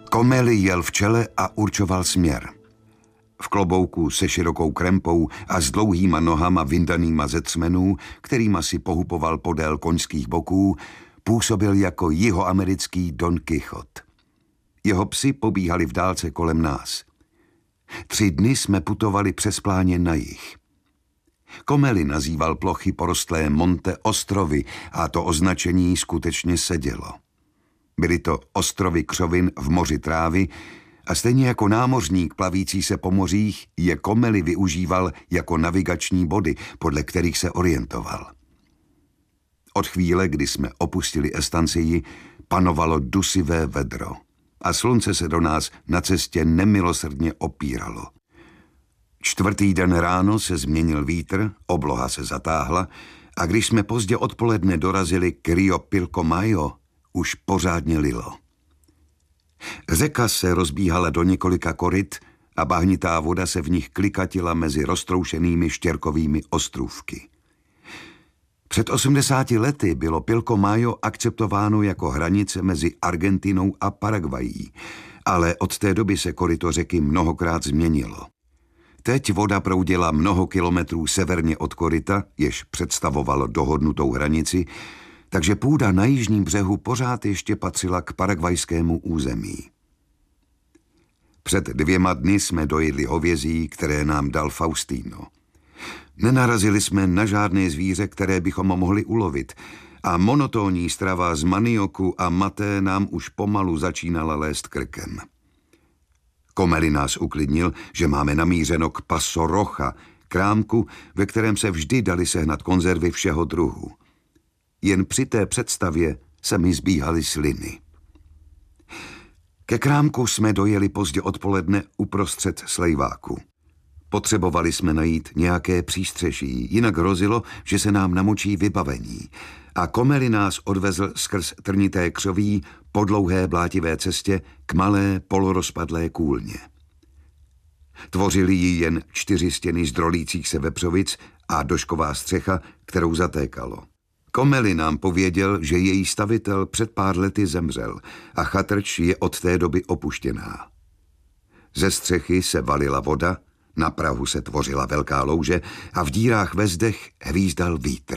Komeli jel v čele a určoval směr. V klobouku se širokou krempou a s dlouhýma nohama vyndanýma ze třmenů, kterýma si pohupoval podél koňských boků, působil jako jihoamerický Don Quichot. Jeho psi pobíhali v dálce kolem nás. 3 dny jsme putovali přes pláně na jih. Komeli nazýval plochy porostlé Monte ostrovy a to označení skutečně sedělo. Byly to ostrovy křovin v moři trávy a stejně jako námořník plavící se po mořích je Komeli využíval jako navigační body, podle kterých se orientoval. Od chvíle, kdy jsme opustili estancii, panovalo dusivé vedro a slunce se do nás na cestě nemilosrdně opíralo. 4. den ráno se změnil vítr, obloha se zatáhla a když jsme pozdě odpoledne dorazili k Rio Pilcomayo, už pořádně lilo. Řeka se rozbíhala do několika koryt a bahnitá voda se v nich klikatila mezi roztroušenými štěrkovými ostrůvky. Před 80 lety bylo Pilcomayo akceptováno jako hranice mezi Argentinou a Paraguayí, ale od té doby se koryto řeky mnohokrát změnilo. Teď voda proudila mnoho kilometrů severně od koryta, jež představovalo dohodnutou hranici, takže půda na jižním břehu pořád ještě patřila k paraguajskému území. Před 2 dny jsme dojedli hovězí, které nám dal Faustino. Nenarazili jsme na žádné zvíře, které bychom mohli ulovit, a monotónní strava z manioku a maté nám už pomalu začínala lézt krkem. Komeli nás uklidnil, že máme namířeno k Paso Roja, krámku, ve kterém se vždy dali sehnat konzervy všeho druhu. Jen při té představě se mi zbíhaly sliny. Ke krámku jsme dojeli pozdě odpoledne uprostřed slejváku. Potřebovali jsme najít nějaké přístřeší, jinak hrozilo, že se nám namočí vybavení. A Komeli nás odvezl skrz trnité křoví po dlouhé blátivé cestě k malé polorozpadlé kůlně. Tvořili ji jen 4 stěny z drolících se vepřovic a došková střecha, kterou zatékalo. Komeli nám pověděl, že její stavitel před pár lety zemřel a chatrč je od té doby opuštěná. Ze střechy se valila voda, na prahu se tvořila velká louže a v dírách ve zdech hvízdal vítr.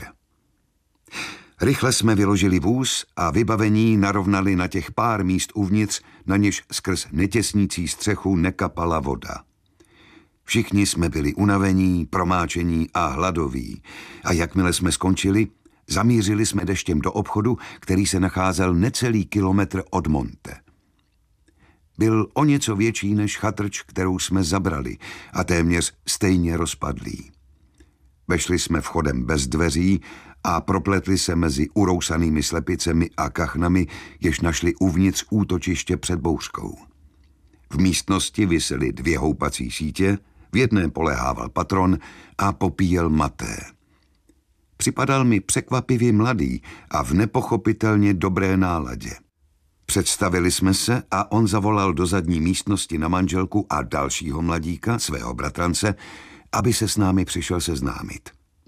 Rychle jsme vyložili vůz a vybavení narovnali na těch pár míst uvnitř, na něž skrz netěsnící střechu nekapala voda. Všichni jsme byli unavení, promáčení a hladoví a jakmile jsme skončili, zamířili jsme deštěm do obchodu, který se nacházel necelý kilometr od Monte. Byl o něco větší než chatrč, kterou jsme zabrali a téměř stejně rozpadlý. Vešli jsme vchodem bez dveří a propletli se mezi urousanými slepicemi a kachnami, jež našli uvnitř útočiště před bouřkou. V místnosti visely 2 houpací sítě, v jedné polehával patron a popíjel maté. Připadal mi překvapivě mladý a v nepochopitelně dobré náladě. Představili jsme se a on zavolal do zadní místnosti na manželku a dalšího mladíka, svého bratrance, aby se s námi přišel seznámit.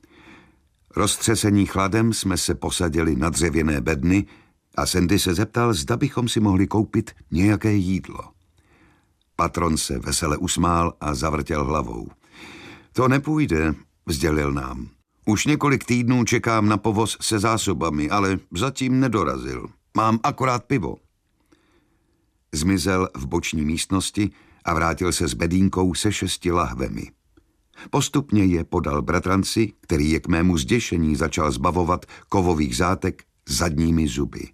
Roztřesení chladem jsme se posadili na dřevěné bedny a Sandy se zeptal, zda bychom si mohli koupit nějaké jídlo. Patron se vesele usmál a zavrtěl hlavou. To nepůjde, sdělil nám. Už několik týdnů čekám na povoz se zásobami, ale zatím nedorazil. Mám akorát pivo. Zmizel v boční místnosti a vrátil se s bedínkou se 6 lahvemi. Postupně je podal bratranci, který je k mému zděšení začal zbavovat kovových zátek zadními zuby.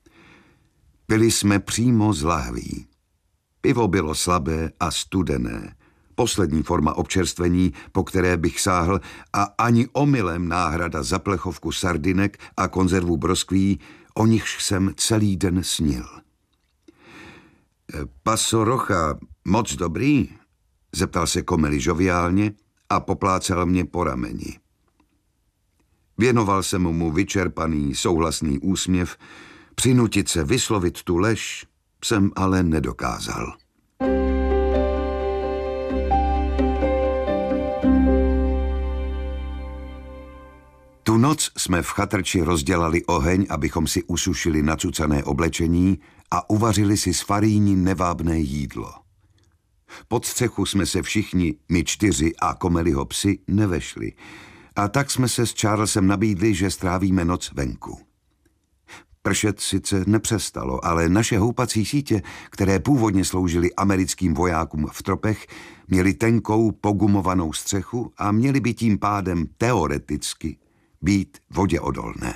Pili jsme přímo z lahví. Pivo bylo slabé a studené. Poslední forma občerstvení, po které bych sáhl, a ani omylem náhrada za plechovku sardinek a konzervu broskví, o nichž jsem celý den snil. Paso Roja, moc dobrý? Zeptal se Komeli žoviálně a poplácal mě po rameni. Věnoval jsem mu vyčerpaný, souhlasný úsměv, přinutit se vyslovit tu lež jsem ale nedokázal. Tu noc jsme v chatrči rozdělali oheň, abychom si usušili nacucané oblečení a uvařili si z faríní nevábné jídlo. Pod střechu jsme se všichni, my 4 a Comeliho psi, nevešli. A tak jsme se s Charlesem nabídli, že strávíme noc venku. Pršet sice nepřestalo, ale naše houpací sítě, které původně sloužily americkým vojákům v tropech, měly tenkou pogumovanou střechu a měly by tím pádem teoreticky být voděodolné.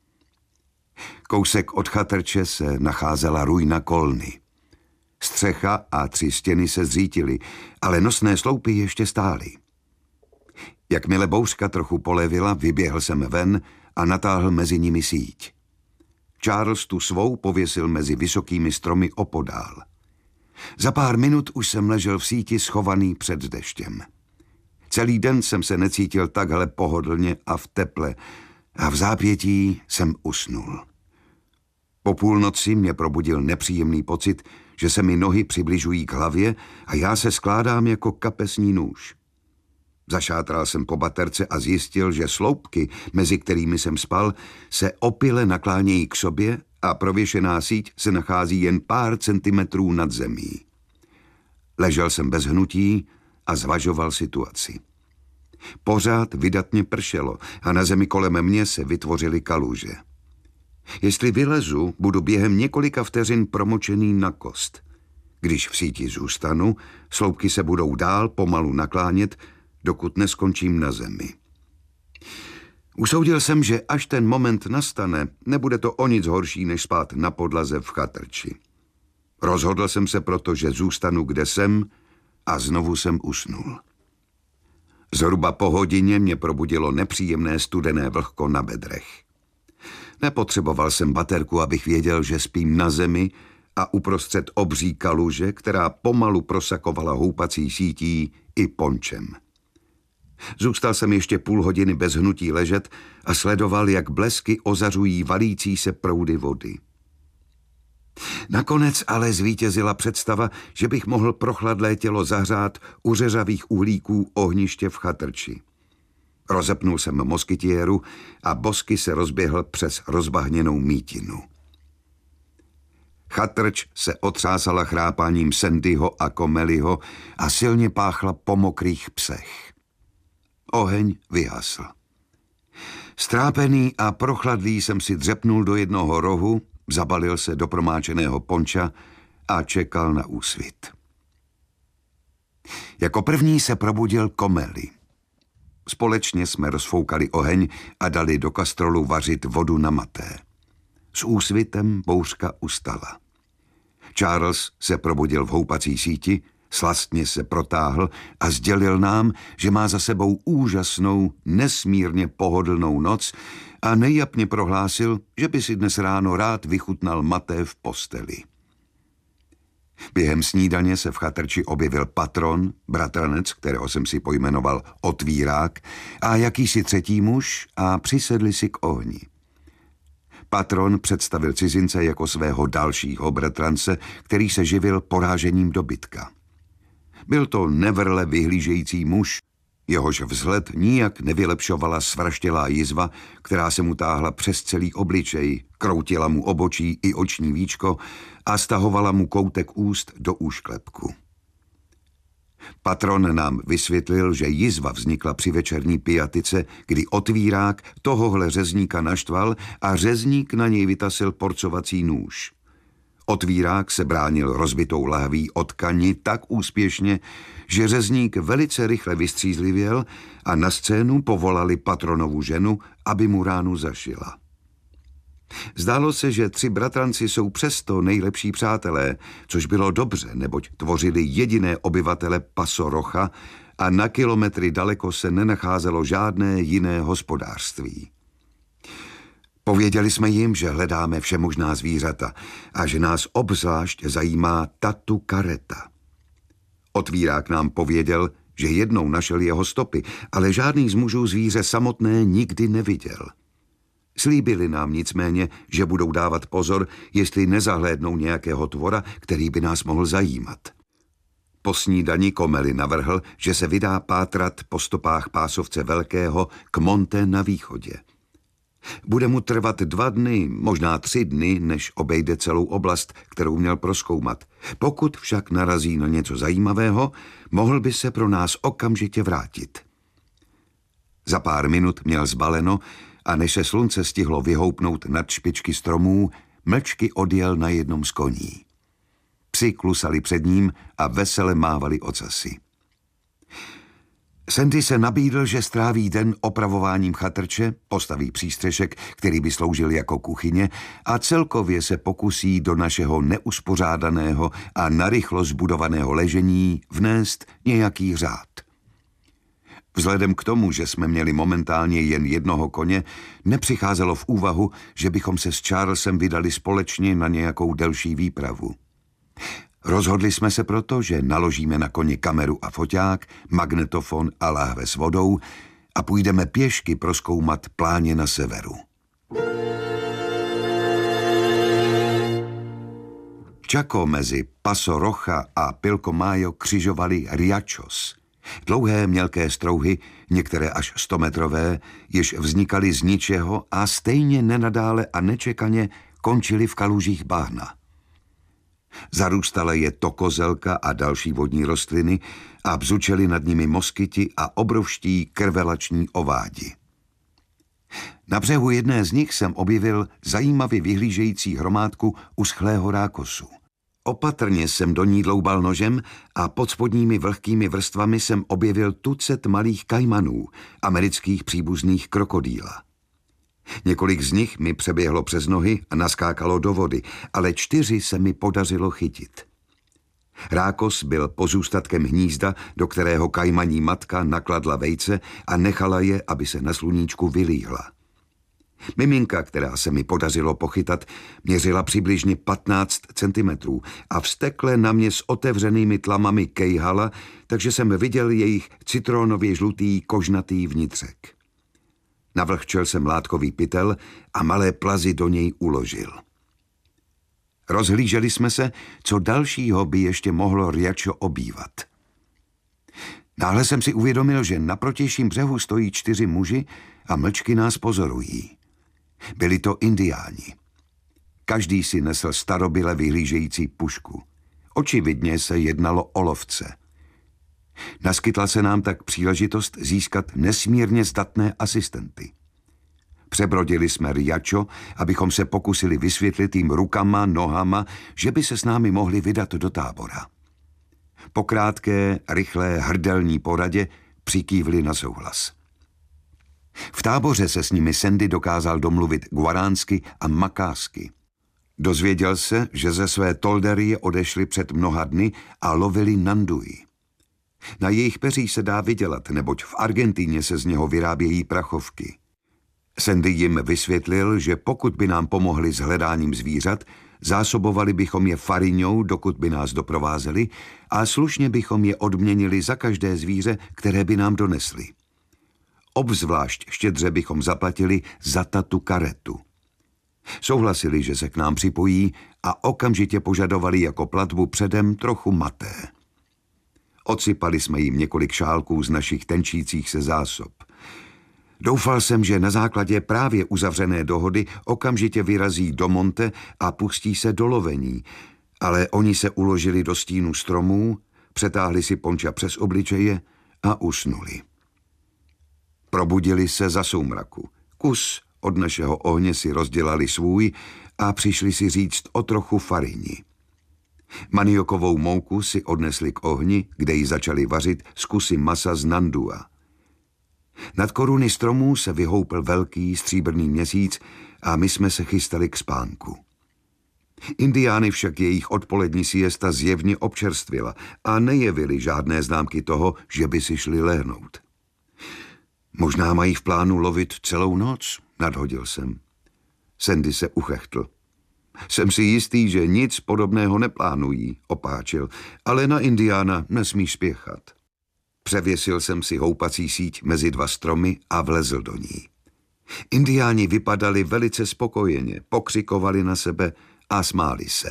Kousek od chatrče se nacházela ruina kolny. Střecha a 3 stěny se zřítily, ale nosné sloupy ještě stály. Jakmile bouřka trochu polevila, vyběhl jsem ven a natáhl mezi nimi síť. Charles tu svou pověsil mezi vysokými stromy opodál. Za pár minut už jsem ležel v síti schovaný před deštěm. Celý den jsem se necítil takhle pohodlně a v teple a v zápětí jsem usnul. Po půlnoci mě probudil nepříjemný pocit, že se mi nohy přibližují k hlavě a já se skládám jako kapesní nůž. Zašátral jsem po baterce a zjistil, že sloupky, mezi kterými jsem spal, se opile naklánějí k sobě a prověšená síť se nachází jen pár centimetrů nad zemí. Ležel jsem bez hnutí a zvažoval situaci. Pořád vydatně pršelo a na zemi kolem mě se vytvořily kaluže. Jestli vylezu, budu během několika vteřin promočený na kost. Když v síti zůstanu, sloupky se budou dál pomalu naklánět, dokud neskončím na zemi. Usoudil jsem, že až ten moment nastane, nebude to o nic horší, než spát na podlaze v chatrči. Rozhodl jsem se proto, že zůstanu, kde jsem, a znovu jsem usnul. Zhruba po hodině mě probudilo nepříjemné studené vlhko na bedrech. Nepotřeboval jsem baterku, abych věděl, že spím na zemi a uprostřed obří kaluže, která pomalu prosakovala houpací sítí i pončem. Zůstal jsem ještě půl hodiny bez hnutí ležet a sledoval, jak blesky ozařují valící se proudy vody. Nakonec ale zvítězila představa, že bych mohl prochladlé tělo zahřát u řeřavých uhlíků ohniště v chatrči. Rozepnul jsem moskytiéru a bosky se rozběhl přes rozbahněnou mítinu. Chatrč se otřásala chrápáním Sandyho a Comeliho a silně páchla po mokrých psech. Oheň vyhasl. Strápený a prochladlý jsem si dřepnul do jednoho rohu, zabalil se do promáčeného ponča a čekal na úsvit. Jako první se probudil Comeli. Společně jsme rozfoukali oheň a dali do kastrolu vařit vodu na maté. S úsvitem bouřka ustala. Charles se probudil v houpací síti, slastně se protáhl a sdělil nám, že má za sebou úžasnou, nesmírně pohodlnou noc a nejjapně prohlásil, že by si dnes ráno rád vychutnal maté v posteli. Během snídaně se v chatrči objevil patron, bratranec, kterého jsem si pojmenoval Otvírák, a jakýsi třetí muž a přisedli si k ohni. Patron představil cizince jako svého dalšího bratrance, který se živil porážením dobytka. Byl to nevrle vyhlížející muž, jehož vzhled nijak nevylepšovala svraštělá jizva, která se mu táhla přes celý obličej, kroutila mu obočí i oční víčko a stahovala mu koutek úst do úšklepku. Patron nám vysvětlil, že jizva vznikla při večerní pijatice, kdy Otvírák tohohle řezníka naštval a řezník na něj vytasil porcovací nůž. Otvírák se bránil rozbitou lahví od tkani tak úspěšně, že řezník velice rychle vystřízlivěl a na scénu povolali patronovu ženu, aby mu ránu zašila. Zdálo se, že 3 bratranci jsou přesto nejlepší přátelé, což bylo dobře, neboť tvořili jediné obyvatele Paso Rocha a na kilometry daleko se nenacházelo žádné jiné hospodářství. Pověděli jsme jim, že hledáme všemožná zvířata a že nás obzvlášť zajímá tatu Kareta. Otvírák nám pověděl, že jednou našel jeho stopy, ale žádný z mužů zvíře samotné nikdy neviděl. Slíbili nám nicméně, že budou dávat pozor, jestli nezahlédnou nějakého tvora, který by nás mohl zajímat. Po snídani Comeli navrhl, že se vydá pátrat po stopách pásovce Velkého k Monte na východě. Bude mu trvat 2 dny, možná 3 dny, než obejde celou oblast, kterou měl prozkoumat. Pokud však narazí na něco zajímavého, mohl by se pro nás okamžitě vrátit. Za pár minut měl zbaleno a než se slunce stihlo vyhoupnout nad špičky stromů, mlčky odjel na jednom z koní. Psi klusali před ním a vesele mávali ocasy. Sandy se nabídl, že stráví den opravováním chatrče, postaví přístřešek, který by sloužil jako kuchyně, a celkově se pokusí do našeho neuspořádaného a narychlo zbudovaného ležení vnést nějaký řád. Vzhledem k tomu, že jsme měli momentálně jen jednoho koně, nepřicházelo v úvahu, že bychom se s Charlesem vydali společně na nějakou delší výpravu. Rozhodli jsme se proto, že naložíme na koně kameru a foťák, magnetofon a láhve s vodou a půjdeme pěšky prozkoumat pláně na severu. Chaco mezi Paso Roja a Pilcomayo křižovali riachos. Dlouhé mělké strouhy, některé až 100metrové, jež vznikaly z ničeho a stejně nenadále a nečekaně končily v kalužích bahna. Zarůstala je tokozelka a další vodní rostliny a bzučely nad nimi moskyti a obrovští krvelační ovádi. Na břehu jedné z nich jsem objevil zajímavě vyhlížející hromádku uschlého rákosu. Opatrně jsem do ní dloubal nožem a pod spodními vlhkými vrstvami jsem objevil tucet malých kajmanů, amerických příbuzných krokodýla. Několik z nich mi přeběhlo přes nohy a naskákalo do vody, ale 4 se mi podařilo chytit. Rákos byl pozůstatkem hnízda, do kterého kajmaní matka nakladla vejce a nechala je, aby se na sluníčku vylíhla. Miminka, která se mi podařilo pochytat, měřila přibližně 15 centimetrů a vztekle na mě s otevřenými tlamami kejhala, takže jsem viděl jejich citronově žlutý kožnatý vnitřek. Navlhčel jsem látkový pytel a malé plazy do něj uložil. Rozhlíželi jsme se, co dalšího by ještě mohlo riacho obývat. Náhle jsem si uvědomil, že na protějším břehu stojí 4 muži a mlčky nás pozorují. Byli to indiáni. Každý si nesl starobyle vyhlížející pušku. Očividně se jednalo o lovce. Naskytla se nám tak příležitost získat nesmírně zdatné asistenty. Přebrodili jsme riacho, abychom se pokusili vysvětlit jim rukama, nohama, že by se s námi mohli vydat do tábora. Po krátké, rychlé, hrdelní poradě přikývli na souhlas. V táboře se s nimi Sandy dokázal domluvit guaránsky a makásky. Dozvěděl se, že ze své tolderie odešli před mnoha dny a lovili nanduji. Na jejich peří se dá vydělat, neboť v Argentíně se z něho vyrábějí prachovky. Sandy jim vysvětlil, že pokud by nám pomohli s hledáním zvířat, zásobovali bychom je fariňou, dokud by nás doprovázeli, a slušně bychom je odměnili za každé zvíře, které by nám donesli. Obzvlášť štědře bychom zaplatili za tatu karetu. Souhlasili, že se k nám připojí a okamžitě požadovali jako platbu předem trochu maté. Odsypali jsme jim několik šálků z našich tenčících se zásob. Doufal jsem, že na základě právě uzavřené dohody okamžitě vyrazí do monte a pustí se do lovení, ale oni se uložili do stínu stromů, přetáhli si ponča přes obličeje a usnuli. Probudili se za soumraku. Kus od našeho ohně si rozdělali svůj a přišli si říct o trochu fariní. Maniokovou mouku si odnesli k ohni, kde ji začali vařit z kusy masa z nandua. Nad koruny stromů se vyhoupl velký stříbrný měsíc a my jsme se chystali k spánku. Indiány však jejich odpolední siesta zjevně občerstvila a nejevili žádné známky toho, že by si šli lehnout. Možná mají v plánu lovit celou noc, nadhodil jsem. Sandy se uchechtl. Jsem si jistý, že nic podobného neplánují, opáčil, ale na Indiána nesmíš spěchat. Převěsil jsem si houpací síť mezi 2 stromy a vlezl do ní. Indiáni vypadali velice spokojeně, pokřikovali na sebe a smáli se.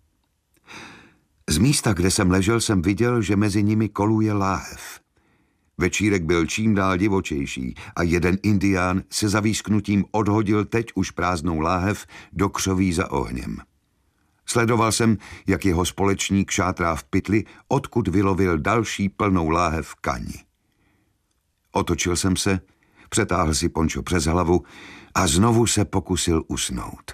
Z místa, kde jsem ležel, jsem viděl, že mezi nimi koluje láhev. Večírek byl čím dál divočejší a jeden indián se za výsknutím odhodil teď už prázdnou láhev do křoví za ohněm. Sledoval jsem, jak jeho společník šátrá v pytli, odkud vylovil další plnou láhev kani. Otočil jsem se, přetáhl si pončo přes hlavu a znovu se pokusil usnout.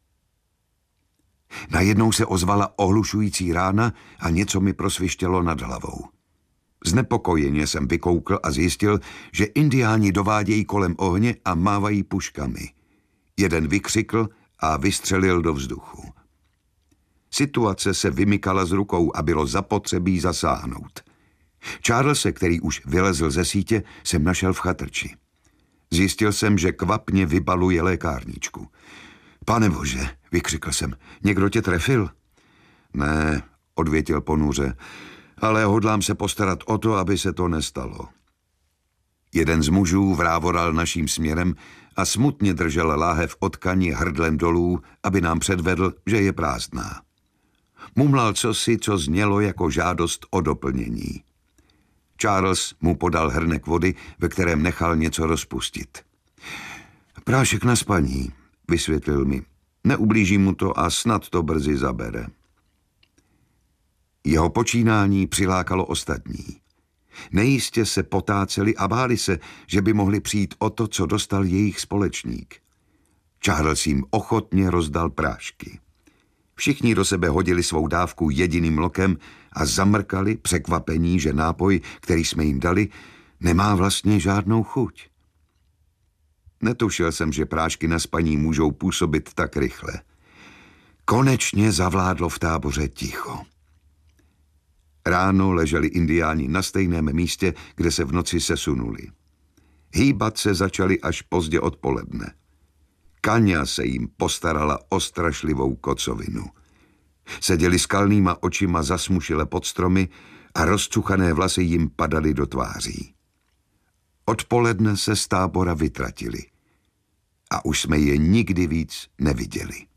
Najednou se ozvala ohlušující rána a něco mi prosvištělo nad hlavou. Znepokojeně jsem vykoukl a zjistil, že indiáni dovádějí kolem ohně a mávají puškami. Jeden vykřikl a vystřelil do vzduchu. Situace se vymykala z rukou a bylo zapotřebí zasáhnout. Charlese, který už vylezl ze sítě, jsem našel v chatrči. Zjistil jsem, že kvapně vybaluje lékárničku. Pane bože, vykřikl jsem, někdo tě trefil? Ne, odvětil ponuře, ale hodlám se postarat o to, aby se to nestalo. Jeden z mužů vrávoral naším směrem a smutně držel láhev od kani hrdlem dolů, aby nám předvedl, že je prázdná. Mumlal cosi, co znělo jako žádost o doplnění. Charles mu podal hrnek vody, ve kterém nechal něco rozpustit. Prášek na spaní, vysvětlil mi. Neublíží mu to a snad to brzy zabere. Jeho počínání přilákalo ostatní. Nejistě se potáceli a báli se, že by mohli přijít o to, co dostal jejich společník. Charles jim ochotně rozdal prášky. Všichni do sebe hodili svou dávku jediným lokem a zamrkali překvapení, že nápoj, který jsme jim dali, nemá vlastně žádnou chuť. Netušil jsem, že prášky na spaní můžou působit tak rychle. Konečně zavládlo v táboře ticho. Ráno leželi indiáni na stejném místě, kde se v noci sesunuli. Hýbat se začali až pozdě odpoledne. Kaňa se jim postarala o strašlivou kocovinu. Seděli skalnýma očima zasmušile pod stromy a rozcuchané vlasy jim padaly do tváří. Odpoledne se z tábora vytratili a už jsme je nikdy víc neviděli.